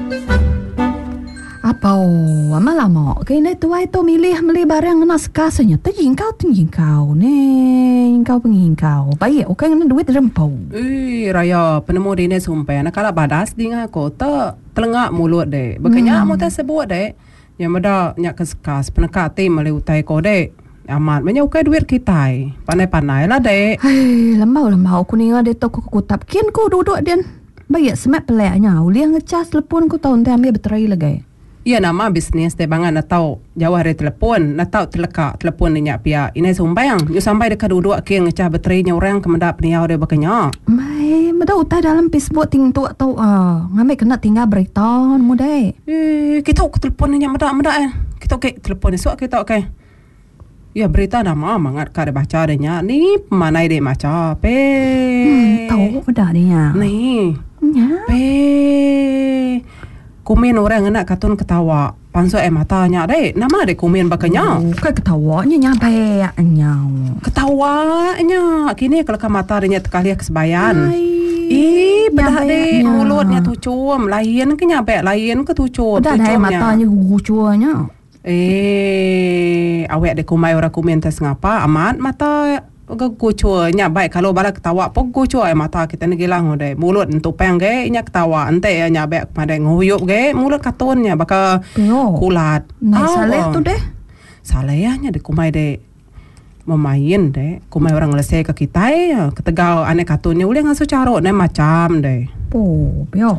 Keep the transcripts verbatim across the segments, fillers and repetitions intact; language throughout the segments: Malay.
Apa oh, lama-lama kini tuai tu milih milih barang nak sekasanya tu jingkau tu jingkau ni jingkau pengingkau baik okey kena duit rempau. Eh raya penemu dine sumpah nak kala badas di ngako tu telengak mulut dek bekenya hmm. mu tak sebut dek yang ada nyak keskas peneka tim mali utai ko dek amat banyak ukay duit kita panai-panai lah dek. Hei lembau-lembau aku ni ada tu aku kutap kian ku duduk dan baik semak pelaknya uliah ngecas telepon ku tahu nanti ambil baterai lagi. Iya nama bisnes deh bangan nak tahu jawah dari telepon nak tahu telekak telepon ni nyak pia ini sumbang you sampai dekat duduk kian ngecas baterainya orang kemendap niau deh bekenya. Mai meda utai dalam Facebook ting tu atau ah ngambil kena tinggal berita mudah. Eh kita ke telepon ni nyak meda-meda eh kita ke telepon esok kita okey. Ya berita nama mangat kada baca adanya ni pemanai deh maca pe. Hmm, tahu pada dia. Ni. Ya. Pe. Komen orang nak katun ketawa. Panso eh matanya deh. Nama deh komen bakanya. Oh, kai ketawanya nyampe nyau. Ketawanya. Kini kalau ke mata dia tekali kesebayan. Ih, bedah deh mulutnya tucum. Lain ke nyampe lain ke tucum. Bedah deh matanya gucuanya. Eh, awak dek kumai orang komen tes ngapa amat mata gucuanya baik kalau bala ketawa pok gucu ai mata kita ni gilang deh mulut untuk peng ge nya ketawa ente ya nyabe pada nguyup ge mulut katonnya bakal kulat. Nah, saleh tu deh. Salehnya dek kumai deh memain deh kumai orang lesai ke kita ya ketegau ane katonnya ulih ngaso caro ne macam deh. Oh, bio.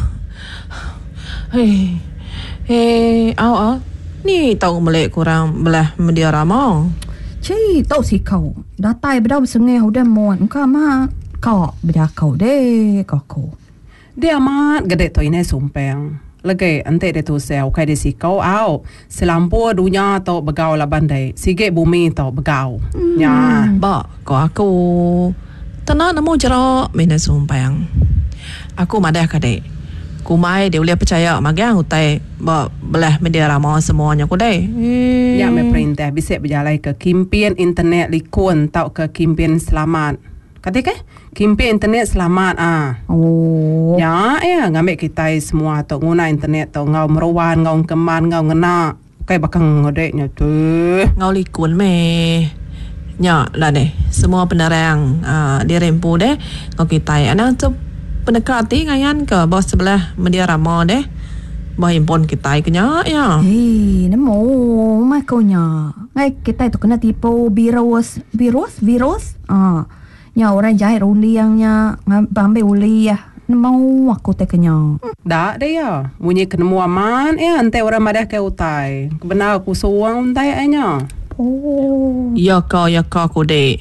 Hei. Hei, au au. Ni tahu melek kurang belah media ramau. Cik, tahu si kau. Datai bedau sengeh udah muat. Engkau mah kau bedah kau deh kau kau. Dia amat gede tu ini sumpeng. Lagi ante dia tu sel kai dia si kau au. Selampu dunia tau begau lah bandai. Sige bumi tau begau. Hmm. Ya. Ba, kau aku tenang nemu jerok mina sumpeng. Aku madah kadek. Kumai dia boleh percaya magang utai belah media ramah semuanya ku deh. Hmm. Ya me perintah bisa berjalan ke kimpian internet likun tau ke kimpian selamat. Kata ke? Kimpian internet selamat ah. Oh. Ya ya ngambil kita semua tau guna internet tau ngau meruan ngau keman ngau ngena. Kai bakang ngodeknya tu. Ngau likun me. Nya lah deh. Semua penerang uh, dirempu deh. Ngau kita anak tu pendekati ngayan ke bos sebelah media ramah deh. Bah impon kita kenya ya. Hei, nemu mai kau nya. Ngai kita itu kena tipu virus, virus, virus. Ah. Nya orang jahit uli yang nya ambil uli ya. Nemu aku teh kenya. Dak deh ya. Munyi kenemu aman ya ante orang madah ke utai. Benar aku suang untai anya. Oh. Ya kau ya kau ku deh.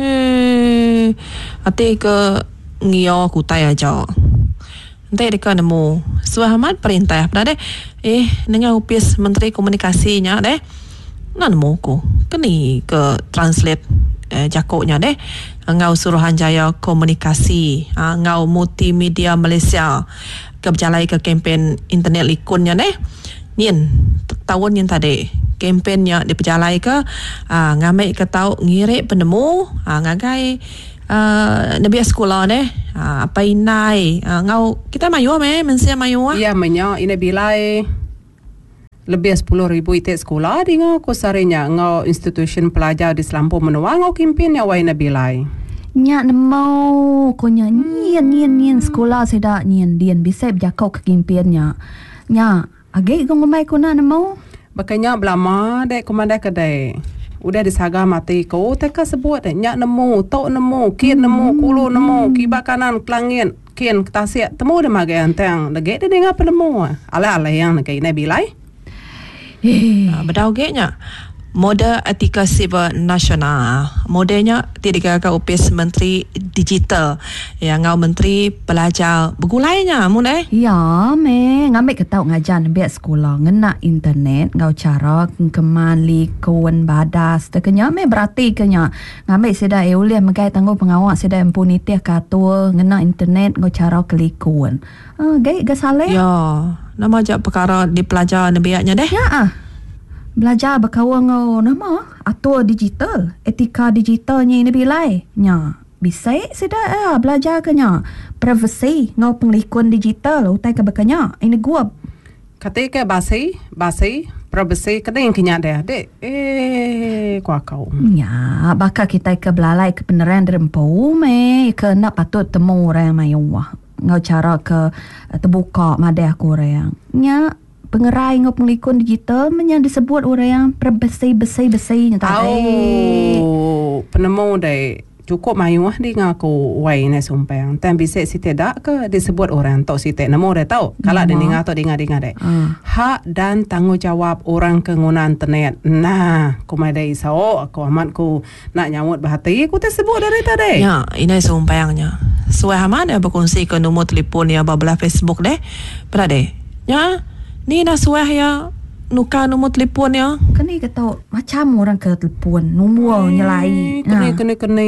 Eh, ati ke ngio ku tai aja. Nanti dekat nemu Suhamat perintah dah deh. Eh, dengan upis Menteri Komunikasinya deh. Nak nemu ku. Keni ke translate eh, jakoknya deh. Ngau Suruhanjaya Komunikasi, ha, ngau Multimedia Malaysia ke berjalai ke kempen internet likunnya deh. Nien tahun yang tadi kempennya diperjalai ke uh, ngamai ke tau ngirik penemu uh, ngagai Uh, nabi sekolah deh uh, apa inai uh, ngau kita mayu me mensia mayu ah iya menya ina bilai lebih sepuluh ribu itik sekolah di ngau kusarinya ngau institution pelajar di Selampur menua ngau kimpin ya wai ina bilai nya nemo konya nien nien nien sekolah seda nien dian bisa berjakau ke kimpinnya nya age ngomai kuna nemo bakanya belama dek komanda kedai udah disaga mati kau teka sebut deh nyak nemu tok nemu kian nemu kulu nemu kiba kanan kelangin kian ketasiak temu dah magai anteng lagi dia dengar penemu ala ala yang lagi nabi lai eh uh, bedau ge nya Model Etika Siber Nasional. Modelnya tidak ke upis Menteri Digital yang ngau Menteri Pelajar bergulainya mun eh. Ya, me ngambil ketau ngajar biar sekolah ngena internet ngau cara keman likun badas tekenya me berarti kenya ngambil seda euliah megai tangguh pengawak seda impuniti katua ngena internet ngau cara kelikun. Ah, gai gasale. Ya, nama je perkara di pelajar nebiaknya deh. Ya ah. Belajar berkawan ngau nama atur digital etika digitalnya ini bilai nya bisa sudah eh, belajar kenya privacy ngau penglikun digital utai ke bekanya ini gua Ketika basi, basi, privacy kada yang kenyak deh, dek. Eh, kuah kau. ya baka kita ke belalai ke beneran derempu me ke nak patut temu orang mayu wah ngau cara ke terbuka madai aku orang nya pengerai ngau penglikun digital menya disebut orang yang privacy besi-besi nya tak Oh, penemu deh. Cukup mayu ah di ngaku wai na sumpang. Tan bisa si tidak ke disebut orang tok si namo dah tahu. Kalau dia dengar atau dengar-dengar deh. Uh. Hak dan tanggungjawab orang pengguna internet. Nah, ku mai dai sao aku amat ku nak nyamut bahati ku tersebut dari tadi. Ya, ini sumpangnya. Suai amat ya berkongsi ke nombor telefon ya belah Facebook deh. Berade. Ya, ni nak suai ya nuka nombor telefon ya. Kena kata macam orang ke telefon nombor nyelai. Kena kena kena.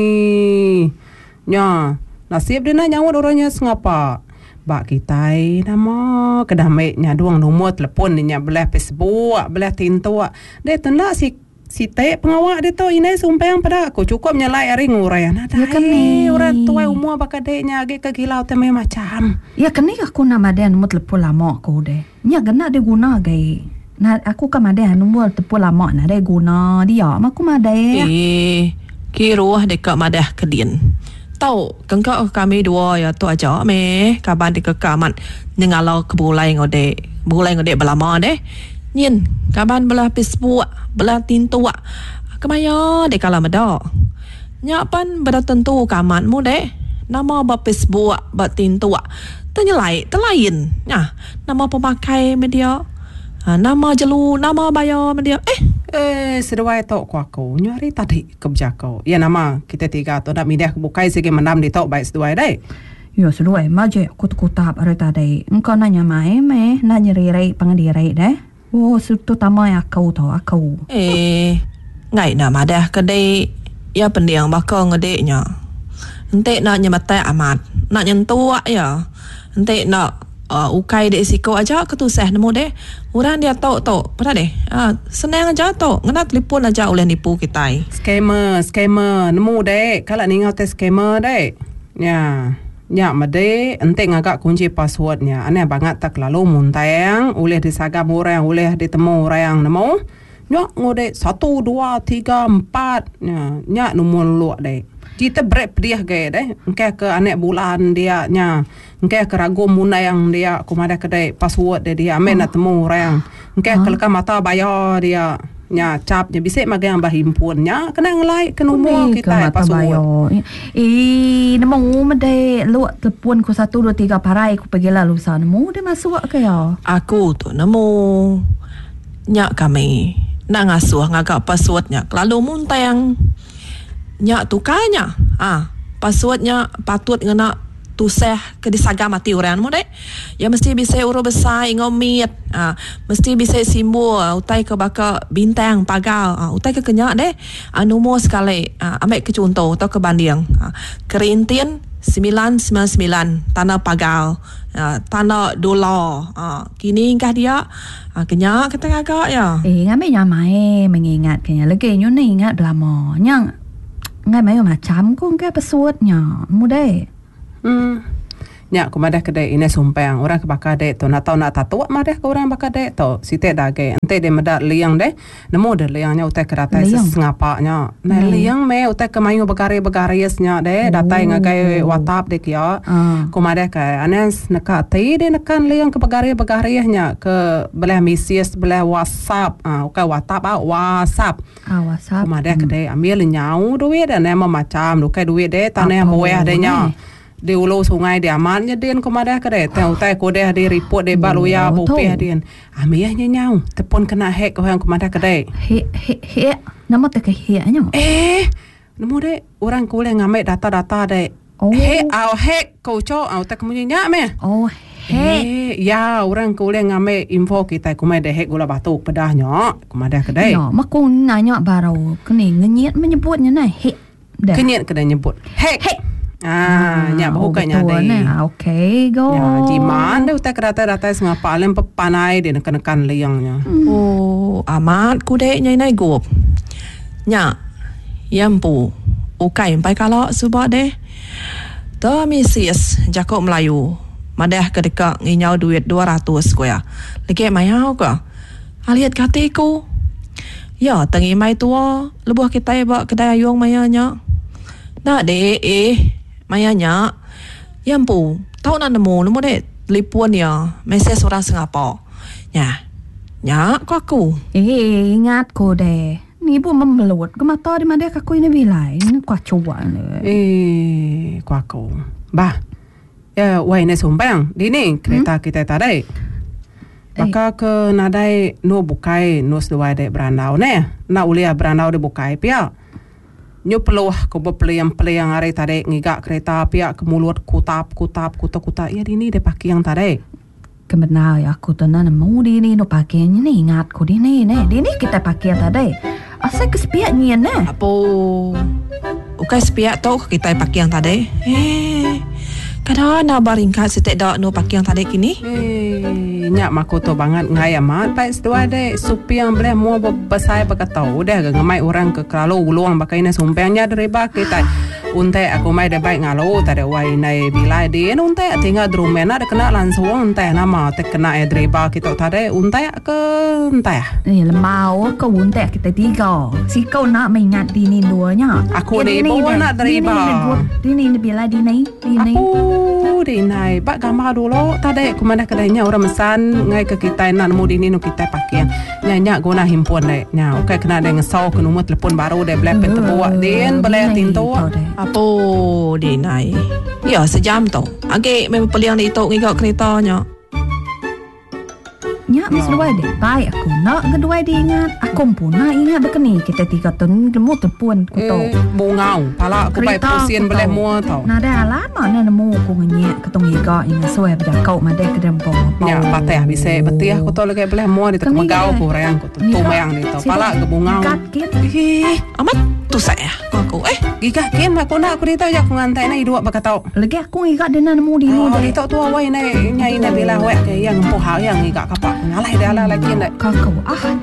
Ya, nasib dia nak nyawat orangnya sengapa. Bak kita nama kedamai nya doang nombor telefon nya belah Facebook, belah tinto. Dia tu nak si si tek pengawak dia tu ini sumpang pada aku cukup nyalai ring orang. Nah, ya kan ni orang tua umur bakadeknya agak kegilau temai macam. Ya kena aku nak ada nombor telefon lama aku deh. Nya kena dia guna gai. Nah, aku kan ada nombor telefon lama nak ada guna dia. Aku ada. Eh, kira dekat madah kedin. Tahu, kengkau kami dua ya tu aja me kaban dekat kaman nengalau kebulai ngode. Bulai ngode belama deh. Nyin, kaban belah Facebook, belah tintu. Kemaya dek kala meda. Nyapan beda tentu kaman mu deh. Nama ba Facebook, ba tintu. Tanyalai, telain. Nah, nama pemakai media. Ha, nama jelu, nama bayar dia. Eh, eh sedawai tok ku aku nyari tadi kebijakau. Ya nama kita tiga tu nak media bukai segi menam di tok baik sedawai dai. Ya sedawai maje aku kutap ada tadi. Engkau nanya mai me nanya rai pangadirai deh. Oh, sutu tama ya kau tu aku. Eh, ngai nama dah kedai ya pendiang bakal ngedeknya. Ente nak nyematai amat, nak nyentuh ya. Ente nak Uh, ukai dek siko aja ketusah nemu deh. Orang dia tahu tahu, pada deh. Uh, senang aja tahu. Ngena telefon aja oleh nipu kita. Scammer, scammer nemu dek. Kalau ni ngau tes scammer dek. Ya. Ya made ente ngagak kunci passwordnya. Aneh banget tak lalu muntang oleh disagam orang, oleh ditemu orang yang nemu. Nyak ngode satu dua tiga empat. Ya, nyak nomor luak dek. Kita break dia gaya deh. Engkau ke anek bulan dia nya. Engkau ke ragu muna yang dia kumada kedai password dia dia amen nak temu orang. Engkau keleka mata bayar dia nya cap dia bisa magang bahimpun nya kena ngelai ke nombor kita password. Eh nemu mede lu telefon ku satu dua tiga parai ku pergi lalu sana nemu dia masuk ke ya. Aku tu nemu nyak kami nak ngasuh ngagak passwordnya lalu muntang nya tukanya ah passwordnya patut ngena tuseh ke disaga mati orang mo dek ya mesti bisa uru besar ngomit ah mesti bisa simbol utai ke baka bintang pagal ah utai ke kenyak deh anu mo sekali ah ambil ke contoh atau ke banding ah kerintin sembilan sembilan sembilan tanah pagal ah, tanah dolar ah kini kah dia ah kenyak kata agak ya eh ngambil nyamai mengingat kenya lagi nyu ni ingat lama nyang ngai mai macam ku ngai passwordnya mudah. Hmm. Nya ku madah kedai ini sumpang orang ke bakal dek tu nak tahu nak tahu madah ke orang bakal dek tu site dage ente de medak liang deh nemu de liangnya utai kerata sengapanya nah hmm. liang me utai ke mayu begari-begariesnya deh oh. datai ngagai WhatsApp dek ya uh. ku madah ke anes neka tai de nekan liang ke begari-begariesnya ke belah misies belah WhatsApp ah uh, ukai WhatsApp ah WhatsApp ah WhatsApp ku madah kedai ambil nyau duit dan nama macam ukai duit deh tanah boeh dehnya di ulu sungai di amannya din kumadah kade tau tai kodeh di report de baluya bopeh din amiahnya nyau tepon kena hack ko yang kumadah kade he he he nama te ke he nya eh nemu de orang kule ngamai data-data de oh he au hack ko cho au tak munya me oh he ya orang kule ngamai info kita kumai de hack gula batuk pedahnya kumadah kade ya maku nanya baru kini ngenyet menyebutnya nah he kenyet kade nyebut hack he Ah, nya bahu kanya deh. Nah, okay, go. Ya, jiman deh utak rata-rata sengapa paling pepanai deh nekan-nekan liangnya. Hmm. Oh, amat ku dek nyai nai gop. Nya, yang pu, ukai empai kalau subak deh. Ta misis Jakob Melayu. Madah ke dekat nginyau duit dua ratus ko ya. Lagi mayau ko. Aliat katiku. Ya, tengi mai tua, lebuh kita bawa kedai ayung mayanya. Nak dek eh, mayanya. Yang pu, tahu nak nemu, nemu dek telefon ya, mesej orang Singapura. Ya. Ya, ko aku. Eh, ingat ko deh. Ni ibu memelut. Kemata di mana aku ini bilai. Ini kuat cuba ni. Eh, ko aku. Bah. Ya, wai ne sumbang. Dini kereta hmm? kita tadi. Maka ke nadai no bukai no sesuai de brandau ne. Na ulia brandau de bukai pia. Nyo peluh ko bepeliang peliang are tadi ngigak kereta pia ke mulut kutap kutap kuta kuta. Ya dini de pakai yang tadi. Kebenar ya aku tu nak nemu di ni no pakai ni ingat ko di ni ne. Di ni kita pakai tadi. Asal kesepiak ni ne. Apa? Ukai sepiak tau kita pakai yang tadi. Eh. Kadang nak baringkat setek dak no pakai yang tadi kini. Eh, nyak makoto banget ngai amat. Pai sedua de supi yang boleh mau besai bakatau. Udah ngemai orang ke kalau uluang bakai na sumpengnya dereba kita. Unte aku mai de baik ngalo tade wai nai bilai de unte tinggal drumena de kena langsung unte nama te kena e dereba kita tade unte ke unte. Eh lemau ke unte kita tiga. Si kau nak mengingat di ni duanya. Aku de bawa nak dereba. Di ni bilai di ni. Di ni. Aku di nai bak gambar dulu tade kumana kedainya orang mesan ngai ke kita nak nemu di ni no kita pakai. Nya guna himpun de. Nya okey kena de ngesau ke nombor telefon baru de blep tebuak den boleh tinto. Apa dinai? Ya sejam tu. Agak memang peliang di itu ngigak keretanya. Nyak mis dua deh. Baik aku nak kedua dia ingat. Aku pun nak ingat dekeni kita tiga tahun nemu telefon ku tahu. Eh, bungau. Pala aku baik pusing boleh mua tau. Nada lama nak nemu aku ngenyek ketong ngigak ingat suai pada kau madai ke dalam pong. Ya patah bisa betul aku tahu lagi boleh mua di tempat gau ku rayang ku tu mayang di tu. Pala ke bungau. Eh, amat tu saya aku eh gigah kin aku nak aku dito jak ngantai na idua bakatau. Lagi aku ngigak dengan nemu di ni deh. deh. Dito tua wai na nyai na bila wek ke yang empuh yang ngigak kapak. Ngalai dah lah lagi ndak. Kakau ah